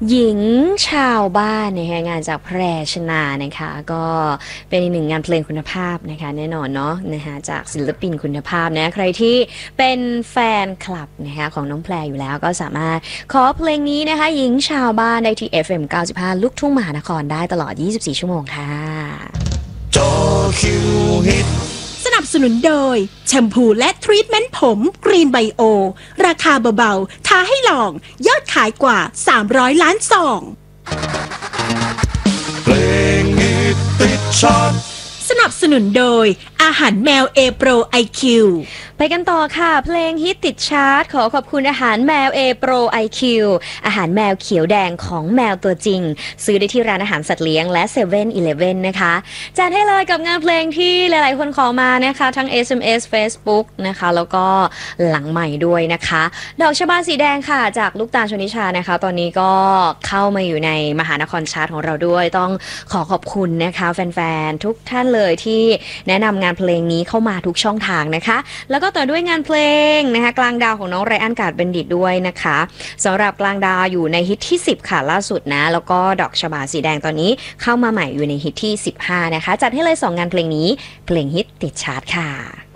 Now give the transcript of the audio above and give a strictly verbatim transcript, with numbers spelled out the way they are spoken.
หญิงชาวบ้านนะคะงานจากแพรชนานะคะก็เป็นอีกหนึ่งงานเพลงคุณภาพนะคะแน่นอนเนาะนะคะจากศิลปินคุณภาพนะใครที่เป็นแฟนคลับนะคะของน้องแพรอยู่แล้วก็สามารถขอเพลงนี้นะคะหญิงชาวบ้านได้ที่ เอฟ เอ็ม เก้าสิบห้า ลูกทุ่งมหานครได้ตลอด ยี่สิบสี่ ชั่วโมงค่ะจอคิวฮิตสนับสนุนโดยแชมพูและทรีทเมนต์ผมกรีนไบโอราคาเบาๆท้าให้ลองยอดขายกว่าสามร้อยล้านซองเพลงฮิตติดชาร์ตสนับสนุนโดยอาหารแมวเอโปรไอคิวไปกันต่อค่ะเพลงฮิตติดชาร์ตขอขอบคุณอาหารแมว A Pro ไอ คิว อาหารแมวเขียวแดงของแมวตัวจริงซื้อได้ที่ร้านอาหารสัตว์เลี้ยงและเซเว่นอีเลฟเว่นนะคะจัดให้เลยกับงานเพลงที่หลายๆคนขอมานะคะทั้ง เอส เอ็ม เอส Facebook นะคะแล้วก็หลังใหม่ด้วยนะคะดอกชบาสีแดงค่ะจากลูกตาลชนิชานะคะตอนนี้ก็เข้ามาอยู่ในมหานครชาร์ตของเราด้วยต้องขอขอบคุณนะคะแฟนๆทุกท่านเลยที่แนะนำงานเพลงนี้เข้ามาทุกช่องทางนะคะแล้วก็ต่อด้วยงานเพลงนะคะกลางดาวของน้องไรอันกาดบัณฑิตด้วยนะคะสำหรับกลางดาวอยู่ในฮิตที่สิบค่ะล่าสุดนะแล้วก็ดอกชบาสีแดงตอนนี้เข้ามาใหม่อยู่ในฮิตที่สิบห้านะคะจัดให้เลยสองงานเพลงนี้เพลงฮิตติดชาร์ตค่ะ